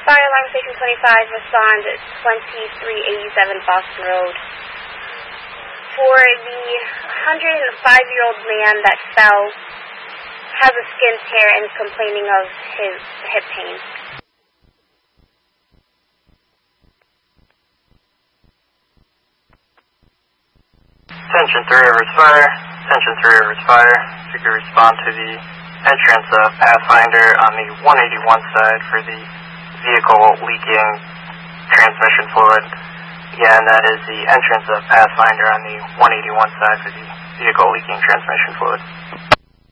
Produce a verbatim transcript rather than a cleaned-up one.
Fire alarm station twenty-five, respond twenty-three eighty-seven Boston Road. For the one hundred five-year-old man that fell, has a skin tear and is complaining of his hip pain. Attention three Rivers Fire. Attention three Rivers Fire. If you could respond to the entrance of Pathfinder on the one eighty-one side for the vehicle leaking transmission fluid. Again, that is the entrance of Pathfinder on the one eighty-one side for the vehicle leaking transmission fluid.